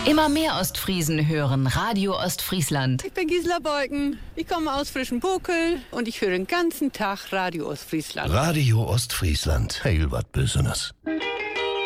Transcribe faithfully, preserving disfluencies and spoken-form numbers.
Immer mehr Ostfriesen hören Radio Ostfriesland. Ich bin Gisela Beuken, ich komme aus Frischenbuckel und ich höre den ganzen Tag Radio Ostfriesland. Radio Ostfriesland, heil wat Besonderes.